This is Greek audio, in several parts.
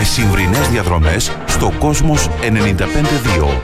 μεσημβρινές διαδρομές στο Κόσμος 95.2.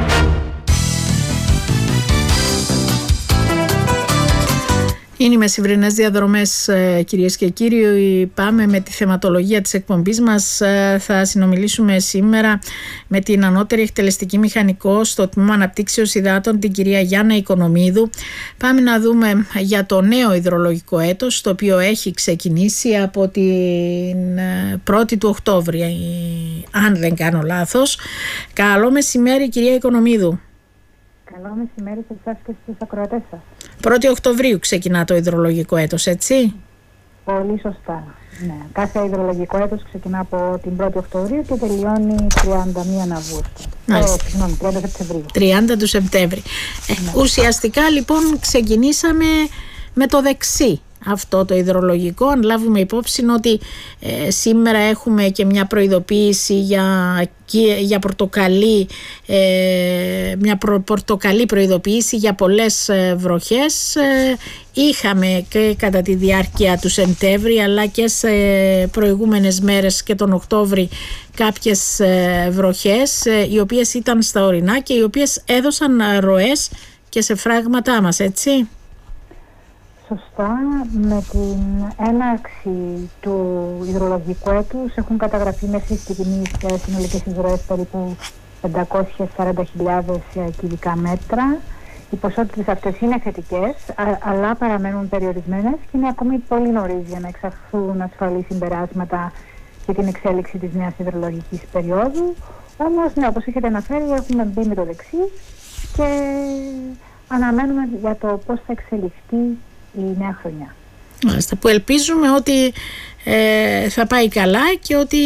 Είναι οι μεσημβρινές διαδρομές, κυρίες και κύριοι. Πάμε με τη θεματολογία της εκπομπής μας. Θα συνομιλήσουμε σήμερα με την ανώτερη εκτελεστική μηχανικό στο Τμήμα Αναπτύξεως Υδάτων, την κυρία Γιάννα Οικονομίδου. Πάμε να δούμε για το νέο υδρολογικό έτος, το οποίο έχει ξεκινήσει από την 1η του Οκτώβρη, αν δεν κάνω λάθος. Καλό μεσημέρι, κυρία Οικονομίδου. Καλό μεσημέρι σε εσάς και στους ακροατές σας. 1η Οκτωβρίου ξεκινά το υδρολογικό έτος, έτσι? Πολύ σωστά. Ναι. Κάθε υδρολογικό έτος ξεκινά από την 1η Οκτωβρίου και τελειώνει 31 Αυγούστου. Συγγνώμη, 30 Σεπτεμβρίου. 30 του Σεπτέμβρη. Ναι. Ουσιαστικά λοιπόν ξεκινήσαμε με το δεξί αυτό το υδρολογικό. Αν λάβουμε υπόψη ότι σήμερα έχουμε και μια προειδοποίηση για πορτοκαλί, μια πορτοκαλί προειδοποίηση για πολλές βροχές. Είχαμε και κατά τη διάρκεια του Σεπτέμβρη αλλά και σε προηγούμενες μέρες και τον Οκτώβρη κάποιες βροχές οι οποίες ήταν στα ορεινά και οι οποίες έδωσαν ροές και σε φράγματά μας, έτσι? Σωστά. Με την έναρξη του υδρολογικού έτους έχουν καταγραφεί μέχρι στιγμής συνολικές εισρωές περίπου 540.000 κυβικά μέτρα. Οι ποσότητες αυτές είναι θετικές, αλλά παραμένουν περιορισμένες και είναι ακόμη πολύ νωρίς για να εξαχθούν ασφαλή συμπεράσματα για την εξέλιξη της νέας υδρολογικής περίοδου. Όμως, ναι, όπως έχετε αναφέρει, έχουμε μπει με το δεξί και αναμένουμε για το πώς θα εξελιχθεί η νέα χρονιά. Μάλιστα, που ελπίζουμε ότι θα πάει καλά και ότι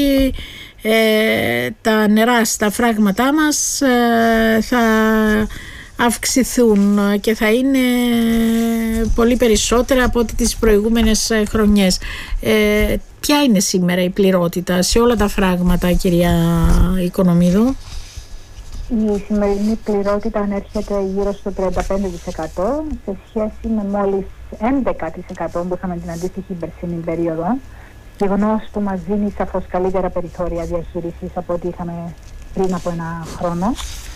τα νερά στα φράγματά μας θα αυξηθούν και θα είναι πολύ περισσότερα από ό,τι τις προηγούμενες χρονιές. Ποια είναι σήμερα η πληρότητα σε όλα τα φράγματα, κυρία Οικονομίδου? Η σημερινή πληρότητα ανέρχεται γύρω στο 35% σε σχέση με μόλις 11% που είχαμε την αντίστοιχη περσινή περίοδο. Γεγονός που μας δίνει σαφώς καλύτερα περιθώρια διαχείρισης από ό,τι είχαμε πριν από ένα χρόνο.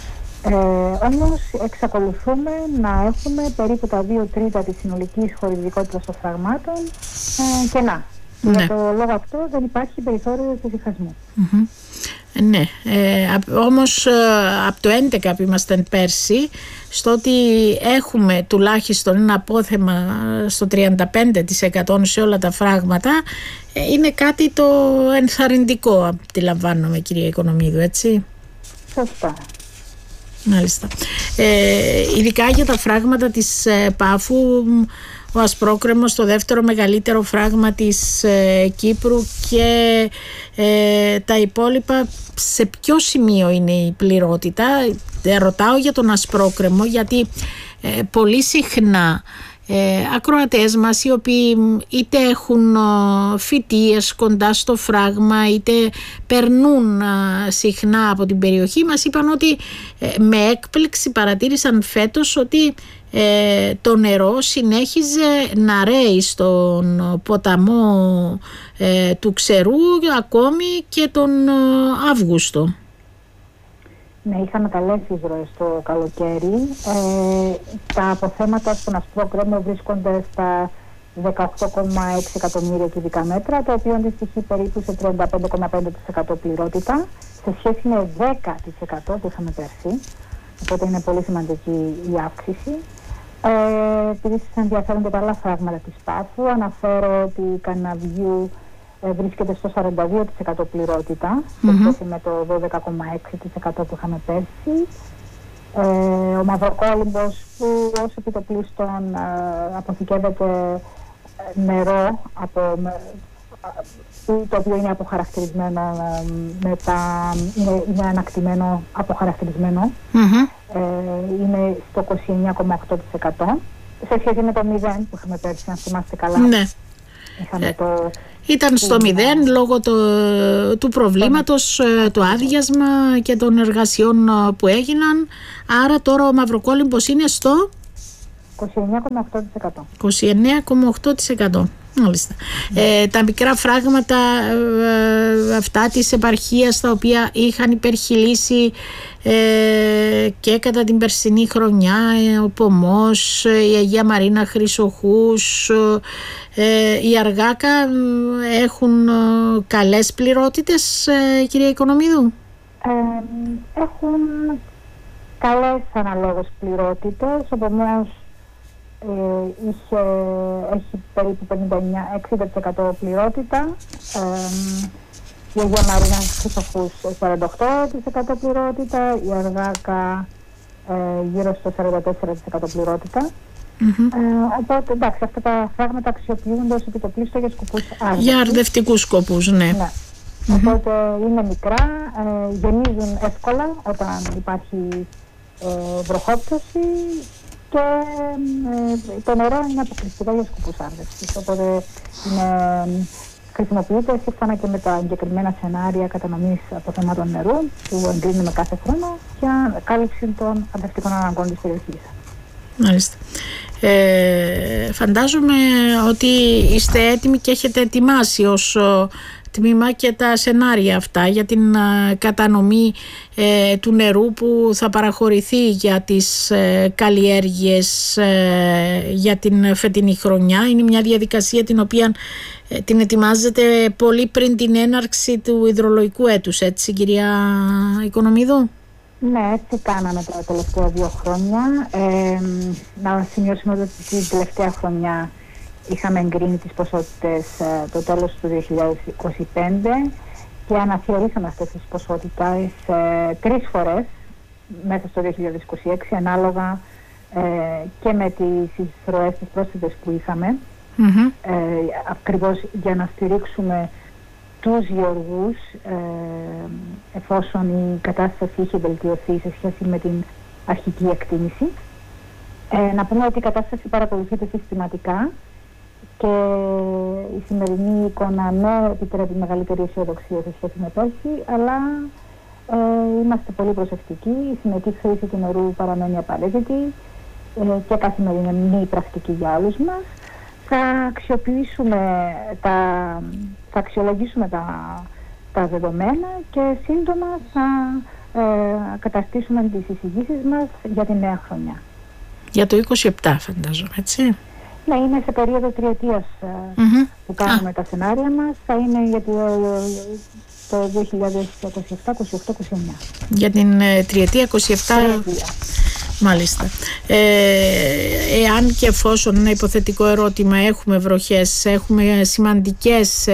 Όμως εξακολουθούμε να έχουμε περίπου τα 2/3 της συνολικής χωρητικότητας των φραγμάτων κενά. Ναι. Για το λόγο αυτό δεν υπάρχει περιθώριο εφησυχασμού. Mm-hmm. Ναι, όμως από το 11 που ήμασταν πέρσι, στο ότι έχουμε τουλάχιστον ένα απόθεμα στο 35% σε όλα τα φράγματα, είναι κάτι το ενθαρρυντικό, αντιλαμβάνομαι, κυρία Οικονομίδου, έτσι? Σωστά. Μάλιστα. Ειδικά για τα φράγματα της Πάφου, ο Ασπρόκρεμος, το δεύτερο μεγαλύτερο φράγμα της Κύπρου και τα υπόλοιπα, σε ποιο σημείο είναι η πληρότητα? Ρωτάω για τον Ασπρόκρεμο γιατί πολύ συχνά ακροατές μας, οι οποίοι είτε έχουν φοιτίες κοντά στο φράγμα είτε περνούν συχνά από την περιοχή μας, είπαν ότι με έκπληξη παρατήρησαν φέτος ότι το νερό συνέχιζε να ρέει στον ποταμό του Ξερού ακόμη και τον Αύγουστο. Ναι, είχαμε καλές εισρωές το καλοκαίρι. Τα αποθέματα στον Ασπρόκρεμο βρίσκονται στα 18,6 εκατομμύρια κυβικά μέτρα, το οποίο αντιστοιχεί περίπου σε 35,5% πληρότητα, σε σχέση με 10% που είχαμε πέρσι. Οπότε είναι πολύ σημαντική η αύξηση. Επειδή σας ενδιαφέρονται τα άλλα φράγματα της Πάφου, αναφέρω ότι η Καναβιού βρίσκεται στο 42% πληρότητα, σε σχέση με το 12,6% που είχαμε πέρσι. Ο Μαυροκόλυμπος, που ως επιτοπλίστων αποθηκεύεται νερό, το οποίο είναι αποχαρακτηρισμένο είναι ανακτημένο αποχαρακτηρισμένο, είναι στο 29,8% σε σχέση με το 0 που είχαμε πέρσι, αν θυμάστε καλά. Ναι. Ήταν στο 0 λόγω του προβλήματος, το άδειασμα και των εργασιών που έγιναν. Άρα τώρα ο Μαυροκόλυμπος είναι στο 29,8%. 29,8%. Μάλιστα. Τα μικρά φράγματα αυτά της επαρχίας, τα οποία είχαν υπερχειλήσει και κατά την περσινή χρονιά, ο Πομός, η Αγία Μαρίνα Χρυσοχούς, η Αργάκα, έχουν καλές πληρότητες, κυρία Οικονομίδου? Έχουν καλές αναλόγως πληρότητες. Ο Πομός έχει περίπου 59-60% πληρότητα. Η Αγία Μαρίνα Χρυσοχούς 48% πληρότητα. Η Αργάκα γύρω στο 44% πληρότητα. Οπότε εντάξει, αυτά τα φράγματα αξιοποιούνται ως επιτοπλίστων για σκοπούς άρδευτους. Για αρδευτικούς σκοπούς, ναι. Οπότε είναι μικρά, γεμίζουν εύκολα όταν υπάρχει βροχόπτωση και το νερό είναι αποκλειστικά για σκοπούς άρδευτης. Οπότε χρησιμοποιείται σύμφωνα και με τα εγκεκριμένα σενάρια κατανομής αποθεμάτων νερού που εγκρίνουμε κάθε χρόνο για κάλυψη των αρδευτικών αναγκών της περιοχής. Μάλιστα. Φαντάζομαι ότι είστε έτοιμοι και έχετε ετοιμάσει ως τμήμα και τα σενάρια αυτά για την κατανομή του νερού που θα παραχωρηθεί για τις καλλιέργειες για την φετινή χρονιά. Είναι μια διαδικασία την οποία την ετοιμάζετε πολύ πριν την έναρξη του υδρολογικού έτους, έτσι, κυρία Οικονομίδου? Ναι, έτσι κάναμε τα τελευταία 2 χρόνια. Να σημειώσουμε ότι την τελευταία χρονιά είχαμε εγκρίνει τις ποσότητες το τέλος του 2025 και αναθεωρήσαμε αυτές τις ποσότητες 3 φορές μέσα στο 2026, ανάλογα και με τις εισρωές, τις πρόσθετες που είχαμε, ακριβώς για να στηρίξουμε τους γεωργούς εφόσον η κατάσταση είχε βελτιωθεί σε σχέση με την αρχική εκτίμηση. Να πούμε ότι η κατάσταση παρακολουθείται συστηματικά και η σημερινή εικόνα ναι επιτρέπει μεγαλύτερη αισιοδοξία σε σχέση με πέρσι, αλλά είμαστε πολύ προσεκτικοί. Η συνετή χρήση του νερού παραμένει απαραίτητη και καθημερινή πρακτική για όλους μας. Θα αξιολογήσουμε τα δεδομένα και σύντομα θα καταστήσουμε τις εισηγήσεις μας για τη νέα χρονιά. Για το 27 φαντάζομαι, έτσι? Ναι, είναι σε περίοδο τριετίας που κάνουμε τα σενάρια μας. Θα είναι για το 2027, 28, 29. Για την τριετία 27. Μάλιστα. Εάν και εφόσον, ένα υποθετικό ερώτημα, έχουμε βροχές, έχουμε σημαντικές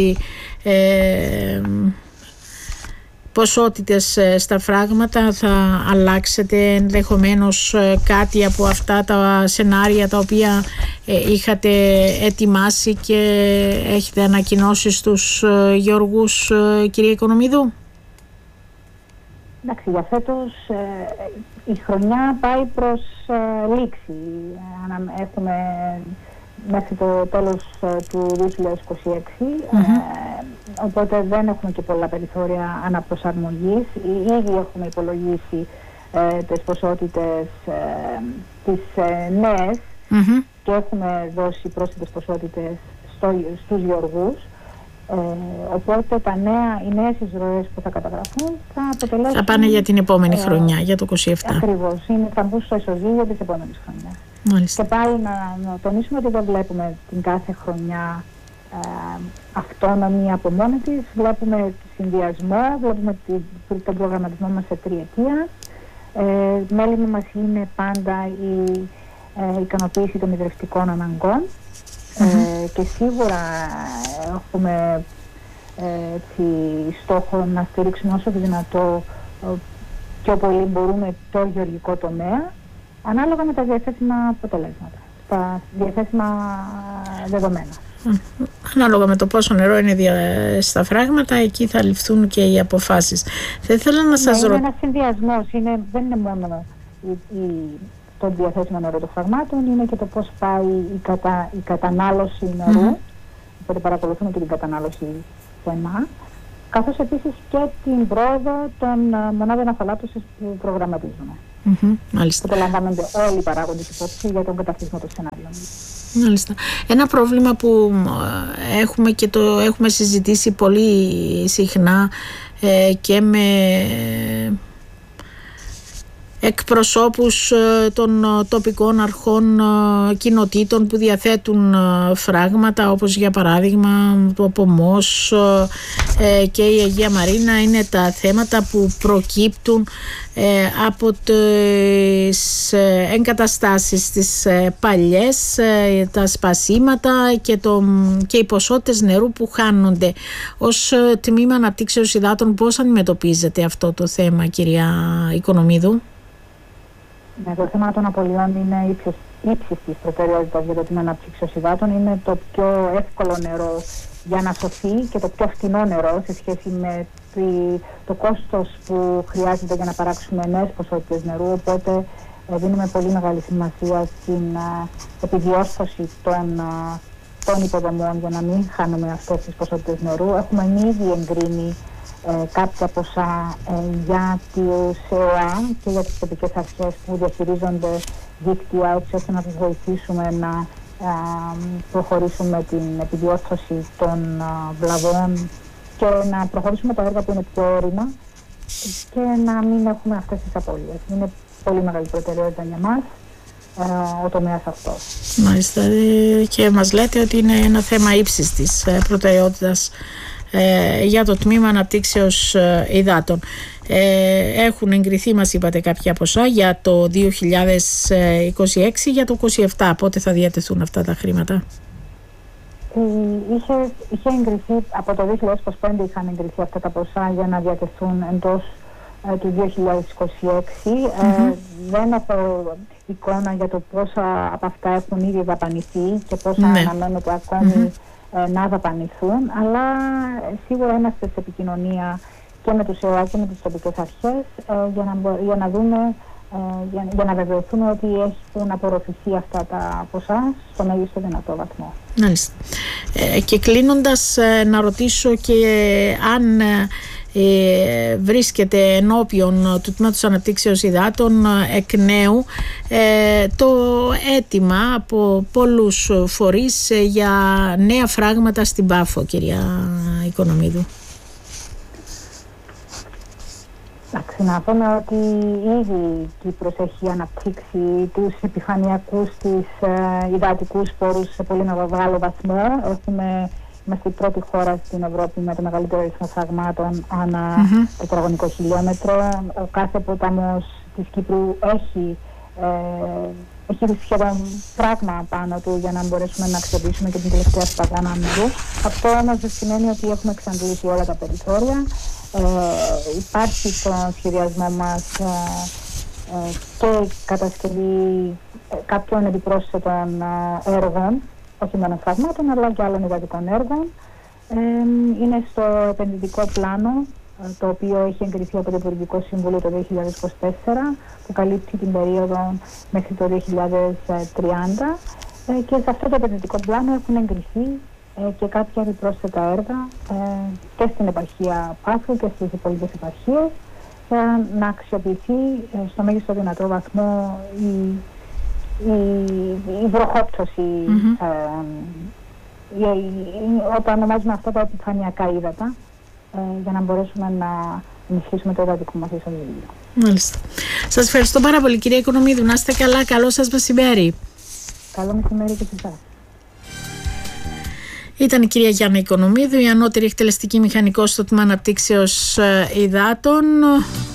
ποσότητες στα φράγματα, θα αλλάξετε ενδεχομένως κάτι από αυτά τα σενάρια τα οποία είχατε ετοιμάσει και έχετε ανακοινώσει στους γεωργούς, κυρία Οικονομίδου? Εντάξει, για φέτος η χρονιά πάει προς λήξη. Έχουμε μέχρι το τέλος του 2026, οπότε δεν έχουμε και πολλά περιθώρια αναπροσαρμογής. Ήδη έχουμε υπολογίσει τις ποσότητες τις νέες και έχουμε δώσει πρόσθετες ποσότητες στους γεωργούς. Οπότε οι νέες εισρωές που θα καταγραφούν θα αποτελέσουν... Θα πάνε για την επόμενη χρονιά, για το 27. Ακριβώς, θα μπουν στο ισοζύγιο της επόμενης χρονιάς. Μάλιστα. Και πάλι να τονίσουμε ότι δεν βλέπουμε την κάθε χρονιά αυτόνομη από μόνη της. Βλέπουμε συνδυασμό, βλέπουμε τον προγραμματισμό μας σε τριετία. Μέλημα μας είναι πάντα η ικανοποίηση των ιδρυυστικών αναγκών. Και σίγουρα έχουμε στόχο να στηρίξουμε όσο το δυνατό πιο πολύ μπορούμε το γεωργικό τομέα, ανάλογα με τα διαθέσιμα αποτελέσματα, τα διαθέσιμα δεδομένα. Ανάλογα με το πόσο νερό είναι στα φράγματα, εκεί θα ληφθούν και οι αποφάσεις. Θα ήθελα να σας ρωτήσω. Είναι ένας συνδυασμός, δεν είναι μόνο το διαθέσιμο νερό των φραγμάτων, είναι και το πώς πάει η κατανάλωση νερού, οπότε παρακολουθούμε και την κατανάλωση στενά, καθώς επίσης και την πρόοδο των μονάδων αφαλάτωσης που προγραμματίζουμε. Μάλιστα. Οπότε λαμβάνονται όλοι οι παράγοντες υπόψη για τον καταρτισμό των σενάριων. Μάλιστα. Ένα πρόβλημα που έχουμε και το έχουμε συζητήσει πολύ συχνά και με εκπροσώπους των τοπικών αρχών κοινοτήτων που διαθέτουν φράγματα, όπως για παράδειγμα το Πομός και η Αγία Μαρίνα, είναι τα θέματα που προκύπτουν από τις εγκαταστάσεις τις παλιές, τα σπασίματα και οι ποσότητες νερού που χάνονται. Ως Τμήμα Αναπτύξεως Υδάτων, πώς αντιμετωπίζετε αυτό το θέμα, κυρία Οικονομίδου? Ναι, το θέμα των απολειών είναι ύψης της προτεραιότητας για το Τμήμα Αναπτύξεως Υδάτων. Είναι το πιο εύκολο νερό για να σωθεί και το πιο φθηνό νερό σε σχέση με το κόστος που χρειάζεται για να παράξουμε νέες ποσότητες νερού. Οπότε δίνουμε πολύ μεγάλη σημασία στην επιδιόρθωση των υποδομών για να μην χάνουμε αυτές τις ποσότητες νερού. Έχουμε ήδη εγκρίνει κάποια ποσά για τους ΕΟΑ και για τις τοπικές αρχές που διαχειρίζονται δίκτυα, έτσι ώστε να τους βοηθήσουμε να προχωρήσουμε την επιδιόρθωση των βλαβών και να προχωρήσουμε τα έργα που είναι πιο όρημα και να μην έχουμε αυτές τις απώλειες. Είναι πολύ μεγάλη προτεραιότητα για μας ο τομέας αυτός. Μάλιστα, και μας λέτε ότι είναι ένα θέμα ύψης της προτεραιότητας για το Τμήμα Αναπτύξεως Υδάτων. Έχουν εγκριθεί, μας είπατε, κάποια ποσά για το 2026, για το 2027. Πότε θα διατεθούν αυτά τα χρήματα? Είχε εγκριθεί, από το 2025 είχαν εγκριθεί αυτά τα ποσά για να διατεθούν εντός του 2026. Δεν έχω εικόνα για το πόσα από αυτά έχουν ήδη δαπανηθεί και πόσα αναμένεται ακόμη να δαπανηθούν, αλλά σίγουρα είμαστε σε επικοινωνία και με τους ΕΟΑ και με τις τοπικές αρχές για να δούμε, για να βεβαιωθούμε ότι έχουν απορροφηθεί αυτά τα ποσά στο μέγιστο δυνατό βαθμό. Μάλιστα. Και κλείνοντας, να ρωτήσω και αν βρίσκεται ενώπιον του Τμήματος Αναπτύξεως Υδάτων εκ νέου το αίτημα από πολλούς φορείς για νέα φράγματα στην Πάφο, κυρία Οικονομίδου. Να πούμε ότι ήδη η Κύπρος έχει αναπτύξει τους επιφανειακούς της υδατικούς πόρους σε πολύ μεγάλο βαθμό. Είμαστε η πρώτη χώρα στην Ευρώπη με το μεγαλύτερο αριθμό φραγμάτων ανά τετραγωνικό χιλιόμετρο. Ο κάθε ποταμός της Κύπρου έχει σχεδόν πράγμα πάνω του για να μπορέσουμε να αξιοποιήσουμε και την τελευταία σπατάνα νερού. Αυτό όμως δεν σημαίνει ότι έχουμε εξαντλήσει όλα τα περιθώρια. Υπάρχει στο σχεδιασμό μας και κατασκευή κάποιων επιπρόσθετων έργων, όχι μόνο φραγμάτων αλλά και άλλων υδατικών έργων. Είναι στο επενδυτικό πλάνο, το οποίο έχει εγκριθεί από το Υπουργικό Συμβούλιο το 2024, που καλύπτει την περίοδο μέχρι το 2030, και σε αυτό το επενδυτικό πλάνο έχουν εγκριθεί και κάποια επιπρόσθετα έργα και στην επαρχία Πάφου και στις υπόλοιπες επαρχίες, για να αξιοποιηθεί στο μέγιστο δυνατό βαθμό η βροχόπτωση, όταν ονομάζουμε αυτά τα επιφανειακά ύδατα, για να μπορέσουμε να ενισχύσουμε το υδατικό μας ισοζύγιο. Μάλιστα. Σας ευχαριστώ πάρα πολύ, κυρία Οικονομίδου. Να είστε καλά. Καλό σας μεσημέρι. Καλό μεσημέρι και σε εσάς. Ήταν η κυρία Γιάννα Οικονομίδου, η ανώτερη εκτελεστική μηχανικός στο Τμήμα Αναπτύξεως Υδάτων.